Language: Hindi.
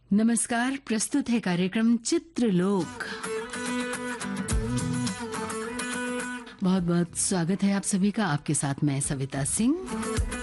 नमस्कार, प्रस्तुत है कार्यक्रम चित्रलोक। बहुत बहुत स्वागत है आप सभी का। आपके साथ मैं सविता सिंह।